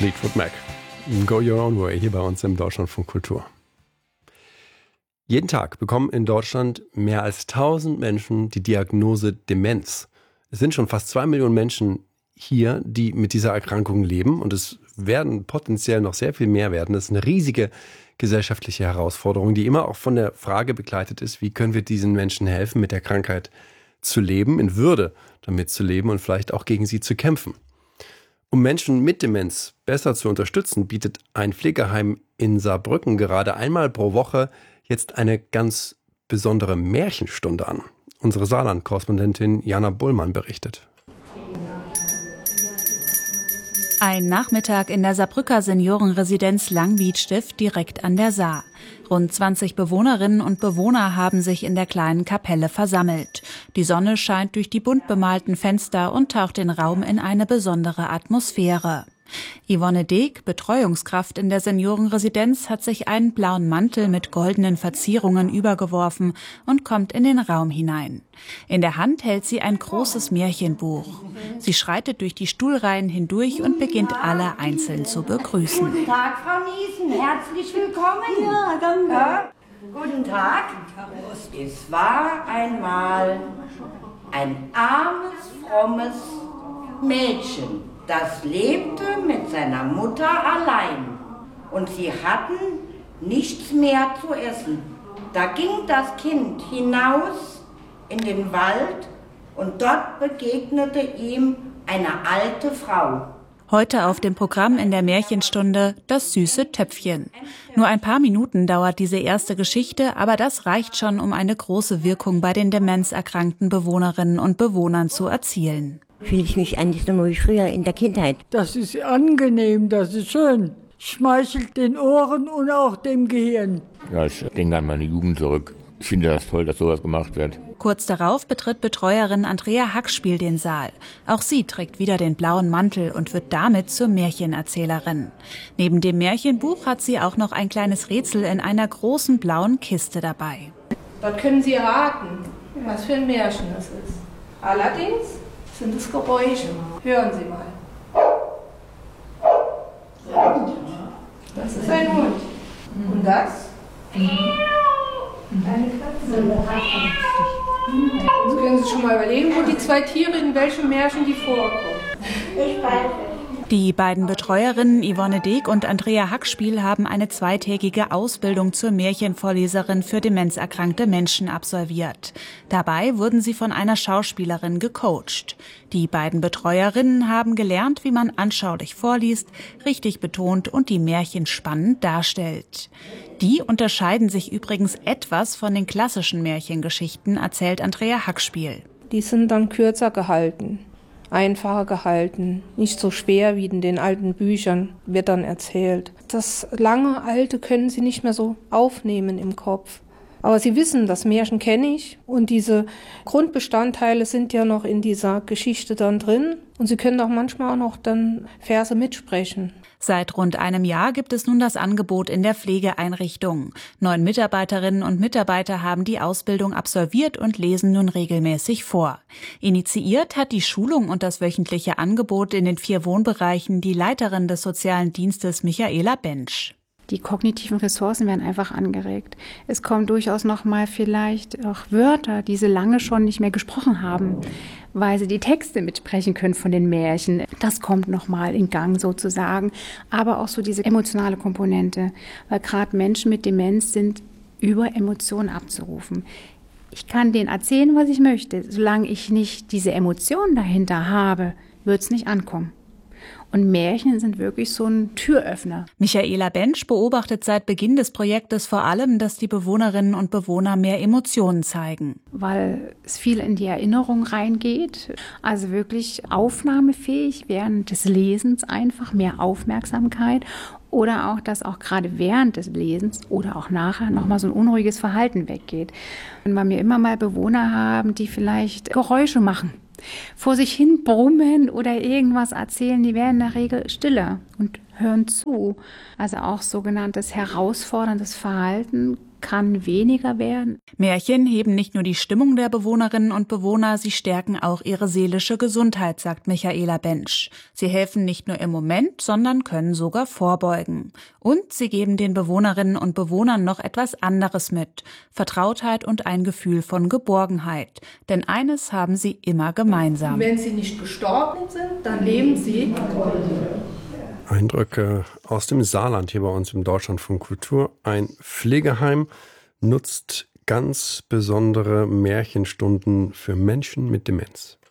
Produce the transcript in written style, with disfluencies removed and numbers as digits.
Fleetwood Mac. Go Your Own Way hier bei uns im Deutschlandfunk Kultur. Jeden Tag bekommen in Deutschland mehr als 1000 Menschen die Diagnose Demenz. Es sind schon fast 2 Millionen Menschen hier, die mit dieser Erkrankung leben, und es werden potenziell noch sehr viel mehr werden. Das ist eine riesige gesellschaftliche Herausforderung, die immer auch von der Frage begleitet ist, wie können wir diesen Menschen helfen, mit der Krankheit zu leben, in Würde damit zu leben und vielleicht auch gegen sie zu kämpfen. Um Menschen mit Demenz besser zu unterstützen, bietet ein Pflegeheim in Saarbrücken gerade einmal pro Woche jetzt eine ganz besondere Märchenstunde an. Unsere Saarland-Korrespondentin Jana Bullmann berichtet. Ein Nachmittag in der Saarbrücker Seniorenresidenz Langwiedstift direkt an der Saar. Rund 20 Bewohnerinnen und Bewohner haben sich in der kleinen Kapelle versammelt. Die Sonne scheint durch die bunt bemalten Fenster und taucht den Raum in eine besondere Atmosphäre. Yvonne Deek, Betreuungskraft in der Seniorenresidenz, hat sich einen blauen Mantel mit goldenen Verzierungen übergeworfen und kommt in den Raum hinein. In der Hand hält sie ein großes Märchenbuch. Sie schreitet durch die Stuhlreihen hindurch und beginnt alle einzeln zu begrüßen. Guten Tag, Frau Niesen, herzlich willkommen. Ja, danke. Ja, guten Tag. Es war einmal ein armes, frommes Mädchen. Das lebte mit seiner Mutter allein und sie hatten nichts mehr zu essen. Da ging das Kind hinaus in den Wald und dort begegnete ihm eine alte Frau. Heute auf dem Programm in der Märchenstunde das süße Töpfchen. Nur ein paar Minuten dauert diese erste Geschichte, aber das reicht schon, um eine große Wirkung bei den demenzerkrankten Bewohnerinnen und Bewohnern zu erzielen. Fühle ich mich eigentlich so wie früher in der Kindheit. Das ist angenehm, das ist schön. Schmeichelt den Ohren und auch dem Gehirn. Ja, ich denke an meine Jugend zurück. Ich finde das toll, dass sowas gemacht wird. Kurz darauf betritt Betreuerin Andrea Hackspiel den Saal. Auch sie trägt wieder den blauen Mantel und wird damit zur Märchenerzählerin. Neben dem Märchenbuch hat sie auch noch ein kleines Rätsel in einer großen blauen Kiste dabei. Dort können Sie raten, was für ein Märchen es ist. Allerdings sind es Geräusche. Hören Sie mal. Das ist ein Hund. Und das? Eine Katze. Jetzt können Sie schon mal überlegen, wo die zwei Tiere, in welchem Märchen die vorkommen. Ich weiß es. Die beiden Betreuerinnen Yvonne Deek und Andrea Hackspiel haben eine zweitägige Ausbildung zur Märchenvorleserin für demenzerkrankte Menschen absolviert. Dabei wurden sie von einer Schauspielerin gecoacht. Die beiden Betreuerinnen haben gelernt, wie man anschaulich vorliest, richtig betont und die Märchen spannend darstellt. Die unterscheiden sich übrigens etwas von den klassischen Märchengeschichten, erzählt Andrea Hackspiel. Die sind dann kürzer gehalten. Einfacher gehalten, nicht so schwer wie in den alten Büchern wird dann erzählt. Das lange Alte können sie nicht mehr so aufnehmen im Kopf. Aber sie wissen, das Märchen kenne ich und diese Grundbestandteile sind ja noch in dieser Geschichte dann drin und sie können auch manchmal auch noch dann Verse mitsprechen. Seit rund einem Jahr gibt es nun das Angebot in der Pflegeeinrichtung. 9 Mitarbeiterinnen und Mitarbeiter haben die Ausbildung absolviert und lesen nun regelmäßig vor. Initiiert hat die Schulung und das wöchentliche Angebot in den 4 Wohnbereichen die Leiterin des sozialen Dienstes Michaela Bensch. Die kognitiven Ressourcen werden einfach angeregt. Es kommen durchaus noch mal vielleicht auch Wörter, die sie lange schon nicht mehr gesprochen haben, weil sie die Texte mitsprechen können von den Märchen. Das kommt noch mal in Gang sozusagen. Aber auch so diese emotionale Komponente, weil gerade Menschen mit Demenz sind über Emotionen abzurufen. Ich kann denen erzählen, was ich möchte. Solange ich nicht diese Emotionen dahinter habe, wird es nicht ankommen. Und Märchen sind wirklich so ein Türöffner. Michaela Bensch beobachtet seit Beginn des Projektes vor allem, dass die Bewohnerinnen und Bewohner mehr Emotionen zeigen. Weil es viel in die Erinnerung reingeht, also wirklich aufnahmefähig während des Lesens einfach mehr Aufmerksamkeit oder auch, dass auch gerade während des Lesens oder auch nachher nochmal so ein unruhiges Verhalten weggeht. Wenn wir immer mal Bewohner haben, die vielleicht Geräusche machen, vor sich hin brummen oder irgendwas erzählen, die werden in der Regel stiller und hören zu. Also auch sogenanntes herausforderndes Verhalten kann weniger werden. Märchen heben nicht nur die Stimmung der Bewohnerinnen und Bewohner, sie stärken auch ihre seelische Gesundheit, sagt Michaela Bensch. Sie helfen nicht nur im Moment, sondern können sogar vorbeugen. Und sie geben den Bewohnerinnen und Bewohnern noch etwas anderes mit: Vertrautheit und ein Gefühl von Geborgenheit. Denn eines haben sie immer gemeinsam. Wenn sie nicht gestorben sind, dann leben sie. Eindrücke aus dem Saarland hier bei uns im Deutschlandfunk Kultur. Ein Pflegeheim nutzt ganz besondere Märchenstunden für Menschen mit Demenz.